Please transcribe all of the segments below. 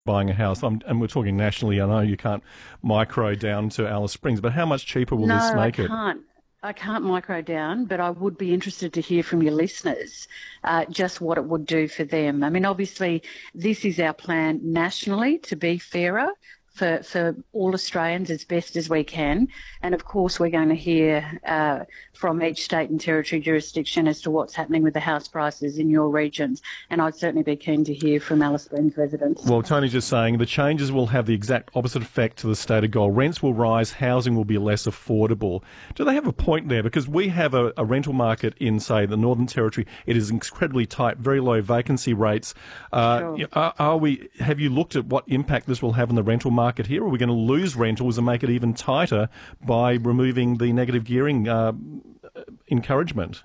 buying a house? And we're talking nationally. I know you can't micro down to Alice Springs, but how much cheaper will No, this I make it? can't. I can't micro down, but I would be interested to hear from your listeners just what it would do for them. I mean, obviously, this is our plan nationally to be fairer for all Australians as best as we can. And, of course, we're going to hear from each state and territory jurisdiction as to what's happening with the house prices in your regions. And I'd certainly be keen to hear from Alice Springs residents. Well, Tony's just saying the changes will have the exact opposite effect to the stated goal. Rents will rise, housing will be less affordable. Do they have a point there? Because we have a rental market in, say, the Northern Territory. It is incredibly tight, very low vacancy rates. Sure. Have you looked at what impact this will have on the rental market here? Are we going to lose rentals and make it even tighter by removing the negative gearing encouragement?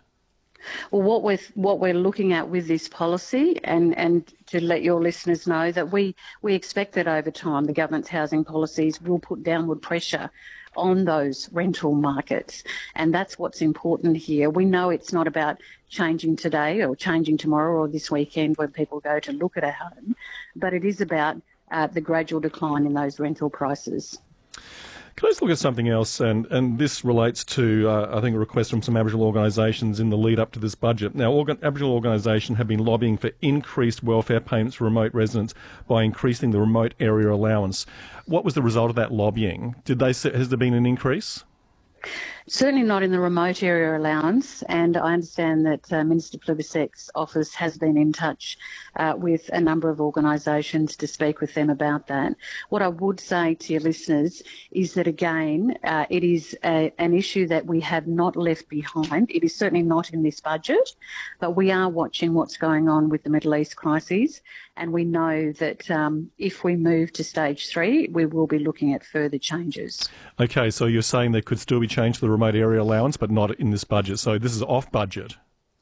Well, what we're looking at with this policy, and to let your listeners know that we expect that over time the government's housing policies will put downward pressure on those rental markets, and that's what's important here. We know it's not about changing today or changing tomorrow or this weekend when people go to look at a home, but it is about the gradual decline in those rental prices. Can I just look at something else? And this relates to, I think, a request from some Aboriginal organisations in the lead up to this budget. Now, Aboriginal organisations have been lobbying for increased welfare payments for remote residents by increasing the remote area allowance. What was the result of that lobbying? Has there been an increase? Certainly not in the remote area allowance, and I understand that Minister Plibersek's office has been in touch with a number of organisations to speak with them about that. What I would say to your listeners is that, again, it is an issue that we have not left behind. It is certainly not in this budget, but we are watching what's going on with the Middle East crises, and we know that if we move to stage 3, we will be looking at further changes. Okay, so you're saying there could still be change to the remote area allowance, but not in this budget. So this is off budget.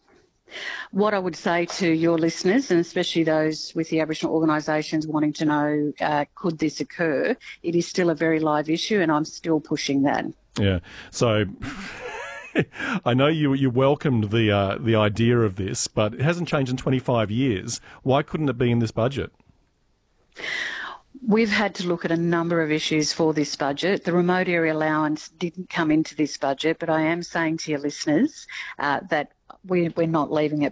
What I would say to your listeners, and especially those with the Aboriginal organisations wanting to know could this occur, it is still a very live issue, and I'm still pushing that. Yeah. So I know you welcomed the idea of this, but it hasn't changed in 25 years. Why couldn't it be in this budget? We've had to look at a number of issues for this budget. The remote area allowance didn't come into this budget, but I am saying to your listeners that we're not leaving it